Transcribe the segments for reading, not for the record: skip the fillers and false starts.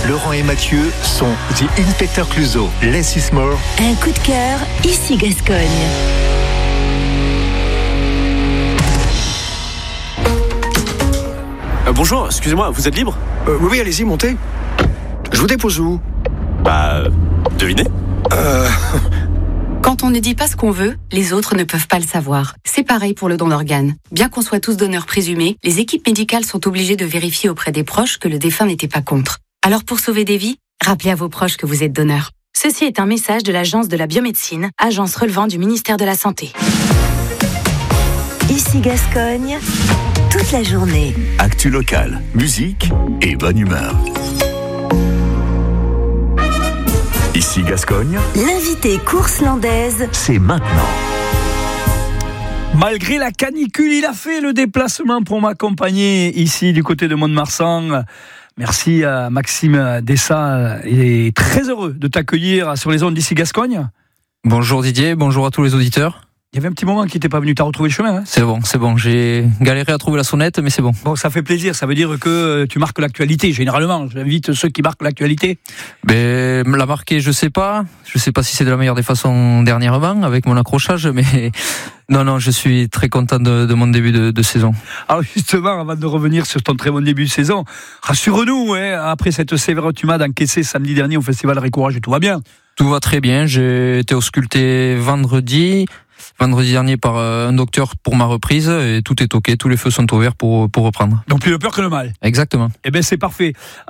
Laurent et Mathieu sont The Inspector Clouseau. Less is more. Un coup de cœur, ici Gascogne. Bonjour, excusez-moi, vous êtes libre ? Oui, allez-y, montez. Je vous dépose où ? Devinez ? Quand on ne dit pas ce qu'on veut, les autres ne peuvent pas le savoir. C'est pareil pour le don d'organes. Bien qu'on soit tous donneurs présumés, les équipes médicales sont obligées de vérifier auprès des proches que le défunt n'était pas contre. Alors pour sauver des vies, rappelez à vos proches que vous êtes donneur. Ceci est un message de l'Agence de la biomédecine, agence relevant du ministère de la Santé. Ici Gascogne, toute la journée. Actu locale, musique et bonne humeur. Ici Gascogne, L'invité course landaise, c'est maintenant. Malgré la canicule, il a fait le déplacement pour m'accompagner ici du côté de Mont-de-Marsan. Merci à Maxime Dessa. Il est très heureux de t'accueillir sur les ondes d'Ici Gascogne. Bonjour Didier, bonjour à tous les auditeurs. Il y avait un petit moment qui n'était pas venu, t'as retrouvé le chemin, hein ? C'est bon, j'ai galéré à trouver la sonnette, mais c'est bon. Bon, ça fait plaisir, ça veut dire que tu marques l'actualité, généralement. J'invite ceux qui marquent l'actualité. Mais la marquer, je sais pas si c'est de la meilleure des façons dernièrement, avec mon accrochage, mais non, je suis très content de mon début de saison. Alors justement, avant de revenir sur ton très bon début de saison, rassure-nous, après cette sévère tumade encaissée samedi dernier au Festival Récourage, tout va bien ? Tout va très bien, j'ai été ausculté vendredi dernier par un docteur pour ma reprise et tout est ok, tous les feux sont ouverts pour reprendre. Donc plus de peur que le mal. Exactement. Eh bien c'est parfait.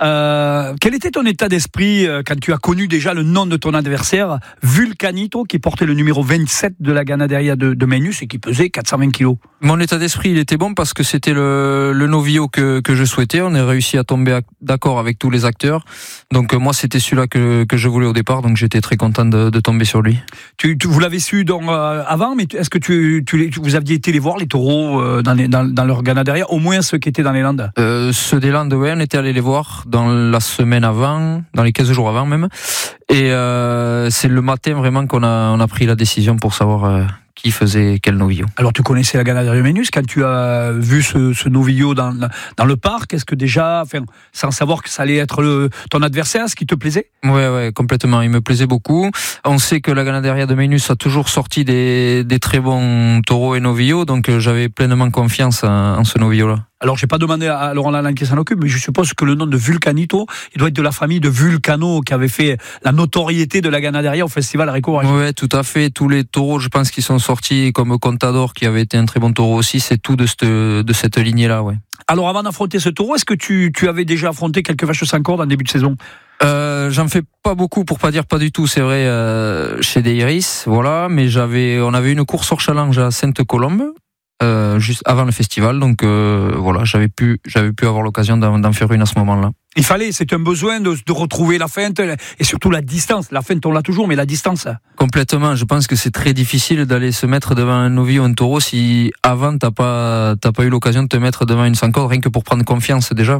Quel était ton état d'esprit quand tu as connu déjà le nom de ton adversaire, Vulcanito, qui portait le numéro 27 de la Ganaderia de Maynus et qui pesait 420 kilos ? Mon état d'esprit, il était bon parce que c'était le novio que je souhaitais. On a réussi à tomber d'accord avec tous les acteurs. Donc moi, c'était celui-là que je voulais au départ. Donc j'étais très content de tomber sur lui. Vous l'avez su avant, mais est-ce que vous aviez été les voir, les taureaux, dans leur Ganaderia, au moins ceux qui étaient dans les Landes ? Ceux des Landes, ouais, on était allés les voir dans la semaine avant, dans les 15 jours avant même. Et c'est le matin vraiment qu'on a pris la décision pour savoir qui faisait quel novillo. Alors tu connaissais la Ganaderia Maynus, quand tu as vu ce novillo dans le parc, est-ce que déjà, sans savoir que ça allait être ton adversaire, ce qui te plaisait ? Ouais, complètement, il me plaisait beaucoup. On sait que la Ganaderia de Maynus a toujours sorti des très bons taureaux et novillos, donc j'avais pleinement confiance en ce novillo-là. Alors, j'ai pas demandé à Laurent Lalande qui s'en occupe, mais je suppose que le nom de Vulcanito, il doit être de la famille de Vulcano, qui avait fait la notoriété de la Ganaderia au Festival Récourage. Ouais, tout à fait. Tous les taureaux, je pense, qui sont sortis, comme Contador, qui avait été un très bon taureau aussi, c'est tout de cette lignée-là, ouais. Alors, avant d'affronter ce taureau, est-ce que tu avais déjà affronté quelques vaches sans corde en début de saison ? J'en fais pas beaucoup, pour pas dire pas du tout, c'est vrai, chez des Iris, voilà, mais on avait une course hors challenge à Sainte-Colombe, juste avant le festival, donc voilà, j'avais pu avoir l'occasion d'en faire une à ce moment-là. Il fallait, c'est un besoin de retrouver la feinte et surtout la distance. La feinte on l'a toujours, mais la distance. Complètement, je pense que c'est très difficile d'aller se mettre devant un novice ou un taureau si avant t'as pas eu l'occasion de te mettre devant une sans corde, rien que pour prendre confiance déjà.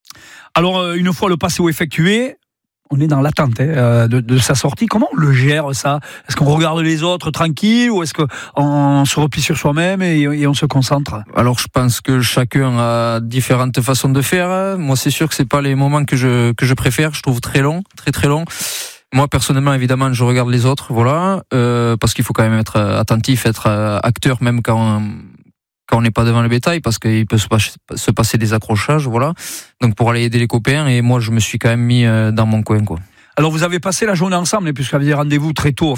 Alors une fois le passé effectué, on est dans l'attente de sa sortie. Comment on le gère ça ? Est-ce qu'on regarde les autres tranquille ou est-ce qu'on se replie sur soi-même et on se concentre ? Alors je pense que chacun a différentes façons de faire. Moi c'est sûr que c'est pas les moments que je préfère. Je trouve très long, très très long. Moi personnellement évidemment je regarde les autres, voilà, parce qu'il faut quand même être attentif, être acteur même quand on n'est pas devant le bétail, parce qu'il peut se passer des accrochages, voilà. Donc pour aller aider les copains, et moi je me suis quand même mis dans mon coin, quoi. Alors vous avez passé la journée ensemble, puisque vous aviez rendez-vous très tôt,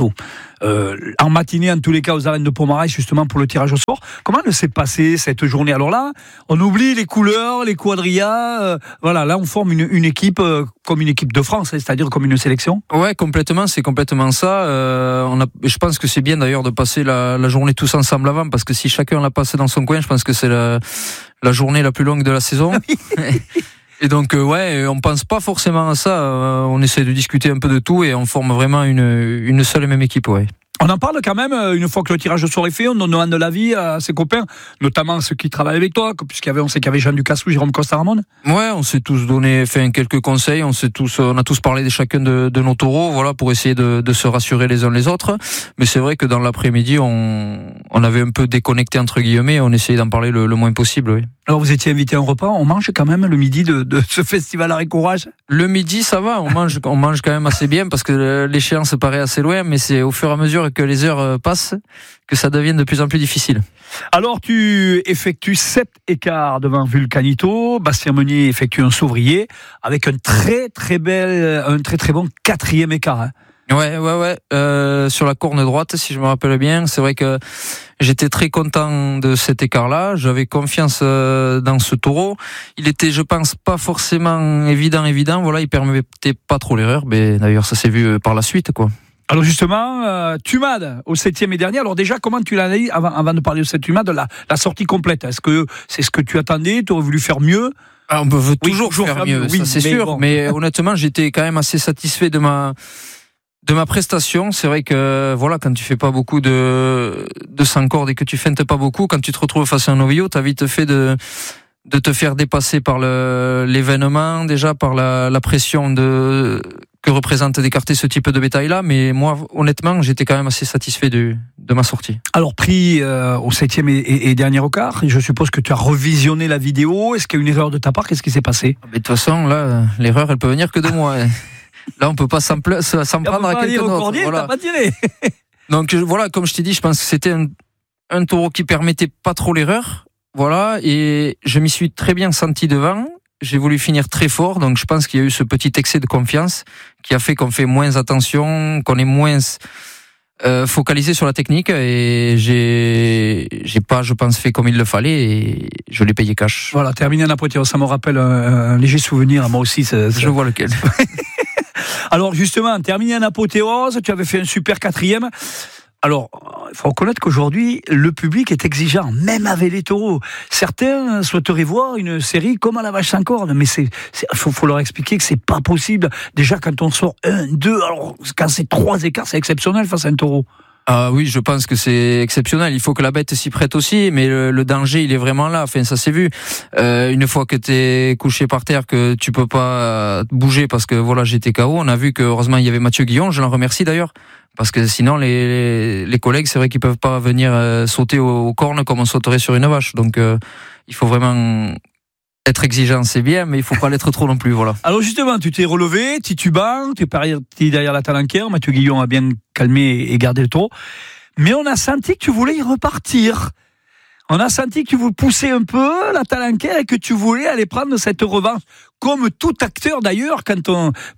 en matinée en tous les cas aux arènes de Pomarez, justement pour le tirage au sort. Comment s'est passée cette journée ? Alors là, on oublie les couleurs, les quadrillas, voilà, là on forme une équipe comme une équipe de France, c'est-à-dire comme une sélection. Ouais, complètement, c'est complètement ça. Je pense que c'est bien d'ailleurs de passer la journée tous ensemble avant, parce que si chacun l'a passé dans son coin, je pense que c'est la journée la plus longue de la saison. Et donc on pense pas forcément à ça, on essaie de discuter un peu de tout et on forme vraiment une seule et même équipe, ouais. On en parle quand même, une fois que le tirage au sort est fait, on demande l'avis à ses copains, notamment ceux qui travaillent avec toi, on sait qu'il y avait Jean Ducassou, Jérôme Costa-Ramon. Ouais, on s'est tous donné quelques conseils, on a tous parlé de chacun de nos taureaux, voilà, pour essayer de se rassurer les uns les autres. Mais c'est vrai que dans l'après-midi, on avait un peu déconnecté entre guillemets, on essayait d'en parler le moins possible, oui. Alors vous étiez invité à un repas, on mange quand même le midi de ce festival Arrêt Courage? Le midi, ça va, on mange quand même assez bien parce que l'échéance paraît assez loin, mais c'est au fur et à mesure que les heures passent que ça devient de plus en plus difficile. Alors tu effectues 7 écarts devant Vulcanito, Bastien Meunier effectue un Sauvrier avec un très très bon 4e écart. Hein. Ouais. Sur la corne droite, si je me rappelle bien, c'est vrai que j'étais très content de cet écart-là. J'avais confiance dans ce taureau. Il était, je pense, pas forcément évident. Voilà, il permettait pas trop l'erreur. Mais d'ailleurs, ça s'est vu par la suite, quoi. Alors justement, Tumad au 7e et dernier. Alors déjà, comment tu l'as dit avant de parler de cette Tumad, la sortie complète? Est-ce que c'est ce que tu attendais? Tu aurais voulu faire mieux? Alors, on peut toujours faire mieux, oui, ça c'est sûr. Bon. Mais honnêtement, j'étais quand même assez satisfait de ma prestation. C'est vrai que voilà, quand tu fais pas beaucoup de 100 cordes et que tu feintes pas beaucoup, quand tu te retrouves face à un novillo, t'as vite fait de te faire dépasser par l'événement, déjà par la pression que représente d'écarter ce type de bétail-là. Mais moi, honnêtement, j'étais quand même assez satisfait de ma sortie. Alors, pris au 7e et dernier quart, je suppose que tu as revisionné la vidéo. Est-ce qu'il y a une erreur de ta part? Qu'est-ce qui s'est passé? Mais de toute façon, là, l'erreur, elle peut venir que de moi. Là, on peut pas s'en prendre à quelqu'un d'autre. Voilà. T'as pas tiré. Donc voilà, comme je t'ai dit, je pense que c'était un taureau qui permettait pas trop l'erreur. Voilà, et je m'y suis très bien senti devant. J'ai voulu finir très fort, donc je pense qu'il y a eu ce petit excès de confiance qui a fait qu'on fait moins attention, qu'on est moins focalisé sur la technique, et j'ai pas, je pense, fait comme il le fallait, et je l'ai payé cash. Voilà, terminé en apothéose, ça me rappelle un léger souvenir, moi aussi. Je vois lequel. Alors justement, terminé en apothéose, tu avais fait un super 4e. Alors, il faut reconnaître qu'aujourd'hui, le public est exigeant, même avec les taureaux. Certains souhaiteraient voir une série comme à la vache sans corne, mais faut leur expliquer que c'est pas possible. Déjà, quand on sort 1, 2, alors quand c'est 3 écarts, c'est exceptionnel face à un taureau. Ah oui, je pense que c'est exceptionnel. Il faut que la bête s'y prête aussi, mais le danger, il est vraiment là. Enfin, ça s'est vu. Une fois que t'es couché par terre, que tu peux pas bouger parce que voilà, j'étais KO. On a vu que heureusement il y avait Mathieu Guillon. Je l'en remercie d'ailleurs, parce que sinon les collègues, c'est vrai qu'ils peuvent pas venir sauter aux cornes comme on sauterait sur une vache. Donc il faut vraiment être exigeant, c'est bien, mais il faut pas l'être trop non plus, voilà. Alors justement, tu t'es relevé, titubant, tu es parti derrière la talanquère, Mathieu Guillon a bien calmé et gardé le taureau, mais on a senti que tu voulais y repartir. On a senti que tu voulais pousser un peu la talanquère et que tu voulais aller prendre cette revanche, comme tout acteur d'ailleurs, quand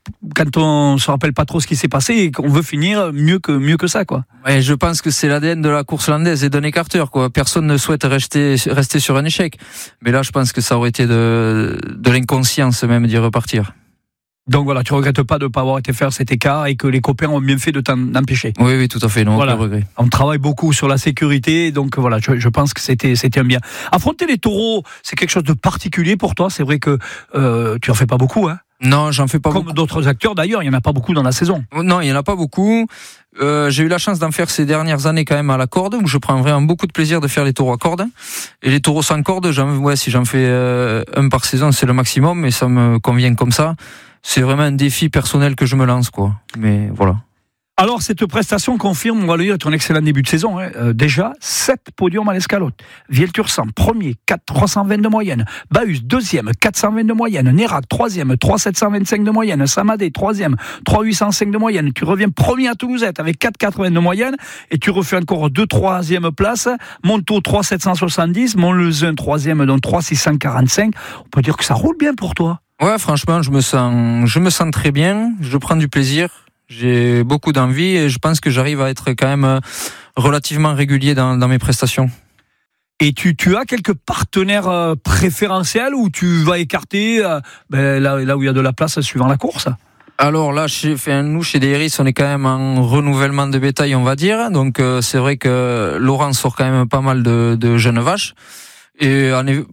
on se rappelle pas trop ce qui s'est passé et qu'on veut finir mieux que ça, quoi. Ouais, je pense que c'est l'ADN de la course landaise et d'un écarteur, quoi. Personne ne souhaite rester sur un échec. Mais là, je pense que ça aurait été de l'inconscience même d'y repartir. Donc voilà, tu regrettes pas de ne pas avoir été faire cet écart et que les copains ont bien fait de t'en empêcher. Oui, tout à fait, non, voilà. Aucun regret. On travaille beaucoup sur la sécurité, donc voilà, je pense que c'était un bien. Affronter les taureaux, c'est quelque chose de particulier pour toi. C'est vrai que tu en fais pas beaucoup, hein. Non, j'en fais pas beaucoup. Comme d'autres acteurs d'ailleurs, il y en a pas beaucoup dans la saison. Non, il y en a pas beaucoup. J'ai eu la chance d'en faire ces dernières années quand même à la corde, où je prends vraiment beaucoup de plaisir de faire les taureaux à corde. Et les taureaux sans corde, si j'en fais un par saison, c'est le maximum, et ça me convient comme ça. C'est vraiment un défi personnel que je me lance, quoi. Mais voilà. Alors, cette prestation confirme, on va le dire, ton excellent début de saison. Hein. Déjà, 7 podiums à l'escalote. Vieltursan, premier, 320 de moyenne. Bahus, deuxième, 420 de moyenne. Nérac, troisième, 3,725 de moyenne. Samadé, troisième, 3,805 de moyenne. Tu reviens premier à Toulousette avec 4,80 de moyenne. Et tu refais encore 2 troisième places. Montaut, 3,770. Montlezun, troisième, donc 3,645. On peut dire que ça roule bien pour toi. Ouais, franchement, je me sens très bien. Je prends du plaisir. J'ai beaucoup d'envie et je pense que j'arrive à être quand même relativement régulier dans mes prestations. Et tu as quelques partenaires préférentiels où tu vas écarter là où il y a de la place suivant la course? Alors là, nous chez DRIS, on est quand même en renouvellement de bétail, on va dire. Donc c'est vrai que Laurent sort quand même pas mal de jeunes vaches. Et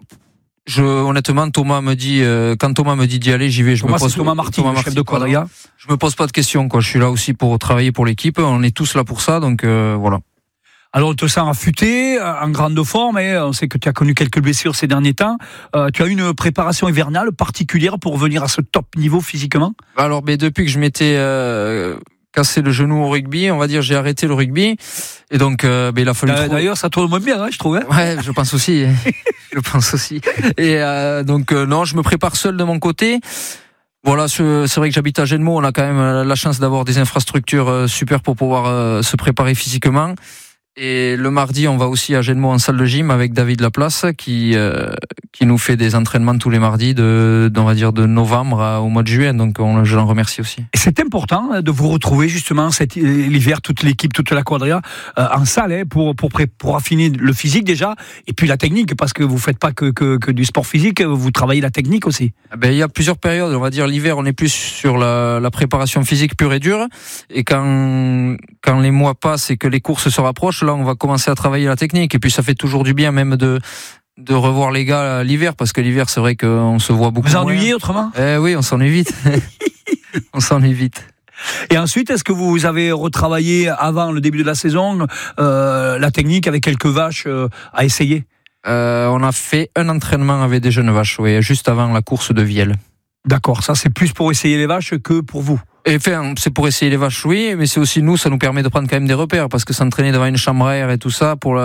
honnêtement, Thomas me dit, quand Thomas me dit d'y aller, j'y vais. Thomas Marty, chef de quadrilla. Je me pose pas de questions, quoi. Je suis là aussi pour travailler pour l'équipe. On est tous là pour ça, donc voilà. Alors on te sent affûté, en grande forme, et on sait que tu as connu quelques blessures ces derniers temps. Tu as eu une préparation hivernale particulière pour revenir à ce top niveau physiquement? Alors, depuis que je m'étais cassé le genou au rugby. On va dire, j'ai arrêté le rugby. Et donc, il a fallu. D'ailleurs, ça tourne moins bien, hein, je trouve. Hein. Ouais, je pense aussi. Je pense aussi. Et donc, non, je me prépare seul de mon côté. Voilà, c'est vrai que j'habite à Genmo. On a quand même la chance d'avoir des infrastructures super pour pouvoir se préparer physiquement. Et le mardi, on va aussi à Genmo en salle de gym avec David Laplace qui nous fait des entraînements tous les mardis on va dire de novembre au mois de juin. Donc je l'en remercie aussi. Et c'est important de vous retrouver justement l'hiver, toute l'équipe, toute la quadrilla en salle hein, pour affiner le physique déjà et puis la technique parce que vous faites pas que du sport physique, vous travaillez la technique aussi. Il y a plusieurs périodes. On va dire l'hiver, on est plus sur la préparation physique pure et dure. Et quand les mois passent et que les courses se rapprochent, là, on va commencer à travailler la technique. Et puis, ça fait toujours du bien, même de revoir les gars l'hiver, parce que l'hiver, c'est vrai qu'on se voit beaucoup. Vous ennuyez autrement ? Oui, on s'ennuie vite. On s'ennuie vite. Et ensuite, est-ce que vous avez retravaillé avant le début de la saison la technique avec quelques vaches à essayer ? On a fait un entraînement avec des jeunes vaches, oui, juste avant la course de Vielle. D'accord, ça c'est plus pour essayer les vaches que pour vous. Et enfin, c'est pour essayer les vaches, oui, mais c'est aussi nous, ça nous permet de prendre quand même des repères, parce que s'entraîner devant une chambre à air et tout ça, pour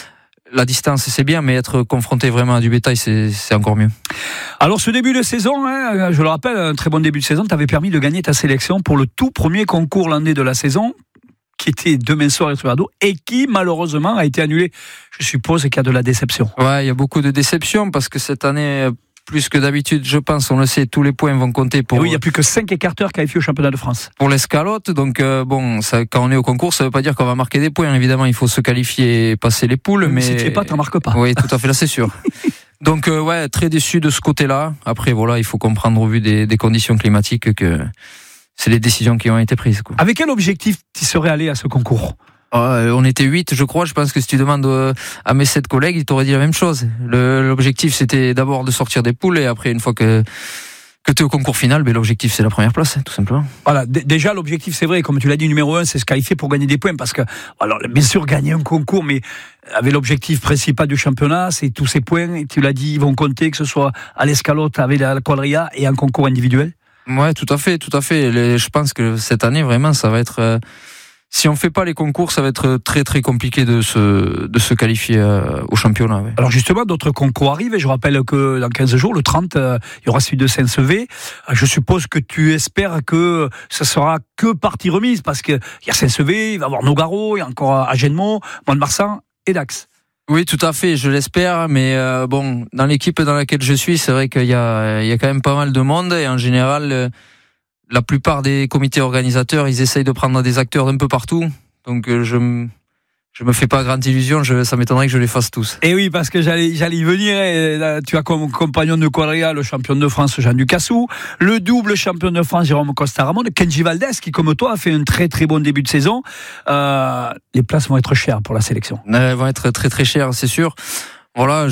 la distance, c'est bien, mais être confronté vraiment à du bétail, c'est encore mieux. Alors, ce début de saison, hein, je le rappelle, un très bon début de saison, t'avait permis de gagner ta sélection pour le tout premier concours landais de la saison, qui était demain soir sur Ado, et qui, malheureusement, a été annulé. Je suppose qu'il y a de la déception. Ouais, il y a beaucoup de déception, parce que cette année, plus que d'habitude, je pense, on le sait, tous les points vont compter pour. Et oui, il n'y a plus que 5 écarteurs qualifiés au championnat de France. Pour l'escalote, donc quand on est au concours, ça ne veut pas dire qu'on va marquer des points. Évidemment, il faut se qualifier et passer les poules. Mais si tu fais pas, t'en marques pas. Oui, tout à fait, là c'est sûr. Donc très déçu de ce côté-là. Après, voilà, il faut comprendre au vu des conditions climatiques que c'est les décisions qui ont été prises, quoi. Avec quel objectif tu serais allé à ce concours ? On était 8, je crois. Je pense que si tu demandes à mes 7 collègues, ils t'auraient dit la même chose. L'objectif, c'était d'abord de sortir des poules, et après, une fois que tu es au concours final, l'objectif, c'est la première place, tout simplement. Voilà, déjà, l'objectif, c'est vrai, comme tu l'as dit, numéro 1, c'est se qualifier pour gagner des points, parce que, alors, bien sûr, gagner un concours, mais avec l'objectif principal du championnat, c'est tous ces points, et tu l'as dit, ils vont compter, que ce soit à l'escalote, avec la quadrilla, et un concours individuel. Ouais, tout à fait. Je pense que cette année, vraiment, ça va être. Si on fait pas les concours, ça va être très très compliqué de se qualifier au championnat. Ouais. Alors justement, d'autres concours arrivent, et je rappelle que dans 15 jours, le 30, il y aura celui de Saint-Sevé. Je suppose que tu espères que ça sera que partie remise, parce qu'il y a Saint-Sevé, il va y avoir Nogaro, il y a encore Agenmo, Mont-de-Marsan et Dax. Oui, tout à fait, je l'espère, mais dans l'équipe dans laquelle je suis, c'est vrai qu'il y a quand même pas mal de monde, et en général, la plupart des comités organisateurs, ils essayent de prendre des acteurs d'un peu partout. Donc je me fais pas grande illusion, ça m'étonnerait que je les fasse tous. Et oui, parce que j'allais y venir. Et tu as comme compagnon de quadrilla le champion de France Jean Ducassou, le double champion de France Jérôme Costa-Ramon, Kenji Valdez, qui comme toi a fait un très très bon début de saison. Les places vont être chères pour la sélection. Elles vont être très très chères, c'est sûr. Voilà,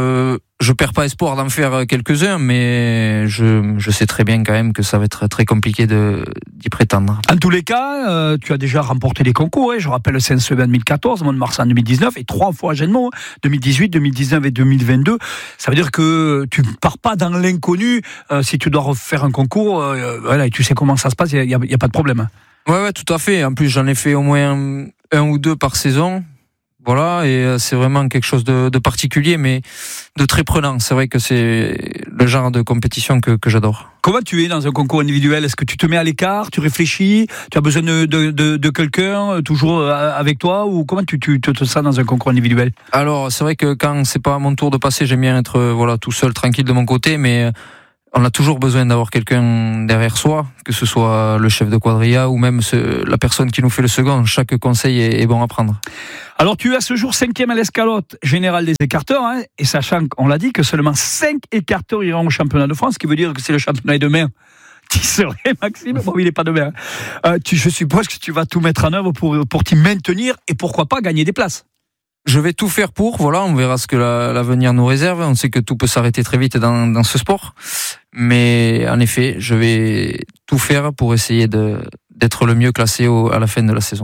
je perds pas espoir d'en faire quelques-uns, mais je sais très bien quand même que ça va être très compliqué d'y prétendre. En tous les cas, tu as déjà remporté les concours. Je rappelle Saint-Sevé en 2014, Mont-de-Marsan en 2019 et 3 fois à Genmo, 2018, 2019 et 2022. Ça veut dire que tu ne pars pas dans l'inconnu. Si tu dois refaire un concours, voilà, et tu sais comment ça se passe, il y a pas de problème. Ouais, tout à fait. En plus, j'en ai fait au moins un ou deux par saison. Voilà, et c'est vraiment quelque chose de particulier, mais de très prenant. C'est vrai que c'est le genre de compétition que j'adore. Comment tu es dans un concours individuel ? Est-ce que tu te mets à l'écart, tu réfléchis, tu as besoin de quelqu'un toujours avec toi, ou comment tu te sens dans un concours individuel ? Alors, c'est vrai que quand c'est pas mon tour de passer, j'aime bien être tout seul, tranquille de mon côté, mais on a toujours besoin d'avoir quelqu'un derrière soi, que ce soit le chef de quadrilla ou même la personne qui nous fait le second. Chaque conseil est bon à prendre. Alors, tu es à ce jour 5e à l'escalote générale des écarteurs, hein, et sachant qu'on l'a dit que seulement 5 écarteurs iront au championnat de France, ce qui veut dire que c'est le championnat est demain. Tu serais, Maxime ? Bon, il n'est pas demain. Je suppose que tu vas tout mettre en œuvre pour t'y maintenir et pourquoi pas gagner des places. Je vais tout faire pour, voilà, on verra ce que l'avenir nous réserve. On sait que tout peut s'arrêter très vite dans ce sport. Mais en effet, je vais tout faire pour essayer d'être le mieux classé à la fin de la saison.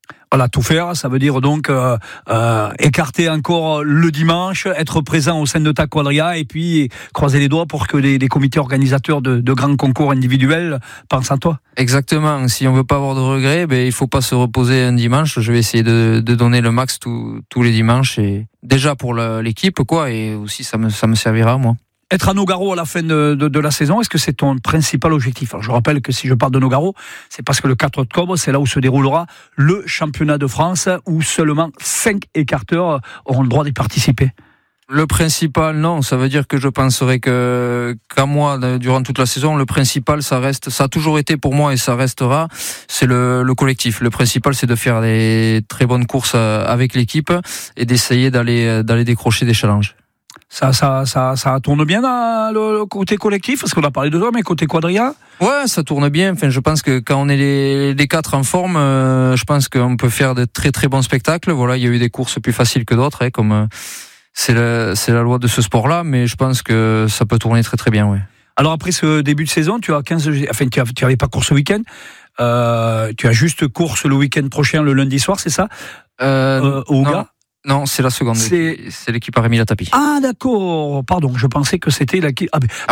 Voilà, tout faire, ça veut dire donc écarter encore le dimanche, être présent au sein de ta quadria et puis croiser les doigts pour que les comités organisateurs de grands concours individuels pensent à toi. Exactement. Si on veut pas avoir de regrets, il faut pas se reposer un dimanche. Je vais essayer de donner le max tous les dimanches, et déjà pour l'équipe, quoi, et aussi ça me servira moi. Être à Nogaro à la fin de la saison, est-ce que c'est ton principal objectif? Alors je rappelle que si je parle de Nogaro, c'est parce que le 4 octobre, c'est là où se déroulera le championnat de France, où seulement 5 écarteurs auront le droit d'y participer. Le principal, non, ça veut dire que je penserais qu'à moi, durant toute la saison, le principal, ça a toujours été pour moi et ça restera, c'est le collectif. Le principal, c'est de faire des très bonnes courses avec l'équipe et d'essayer d'aller décrocher des challenges. Ça tourne bien dans le côté collectif, parce qu'on a parlé de toi, mais côté quadria? Ouais, ça tourne bien. Enfin, je pense que quand on est les 4 en forme, je pense qu'on peut faire de très très bons spectacles. Voilà, il y a eu des courses plus faciles que d'autres, comme c'est la loi de ce sport-là, mais je pense que ça peut tourner très très bien, ouais. Alors après ce début de saison, tu avais pas course ce week-end. Tu as juste course le week-end prochain, le lundi soir, c'est ça? Au Ouga? Non, c'est la seconde. C'est l'équipe à Rémi Latapi. Ah d'accord, pardon, je pensais que c'était l'équipe.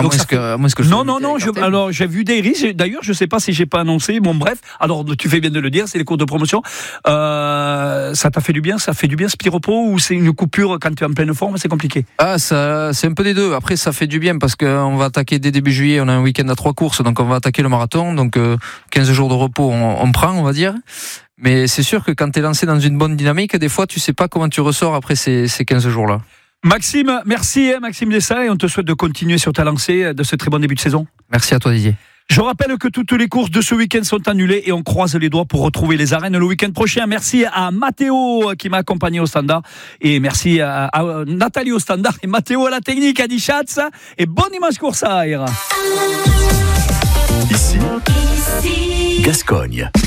Alors j'ai vu des risques. D'ailleurs, je sais pas si j'ai pas annoncé. Bon bref, alors tu fais bien de le dire, c'est les cours de promotion. Ça t'a fait du bien? Ça fait du bien ce petit repos, ou c'est une coupure quand tu es en pleine forme? C'est compliqué. Ça, c'est un peu des deux. Après, ça fait du bien parce qu'on va attaquer dès début juillet. On a un week-end à 3 courses, donc on va attaquer le marathon. Donc 15 jours de repos, on prend, on va dire. Mais c'est sûr que quand tu es lancé dans une bonne dynamique, des fois tu sais pas comment tu ressors après ces 15 jours-là. Maxime, merci Maxime Dessay, et on te souhaite de continuer sur ta lancée de ce très bon début de saison. Merci à toi Didier. Je rappelle que toutes les courses de ce week-end sont annulées et on croise les doigts pour retrouver les arènes le week-end prochain. Merci à Mathéo qui m'a accompagné au standard, et merci à Nathalie au standard et Mathéo à la technique, à Dichatz, et bon dimanche coursaire. Ici Gascogne.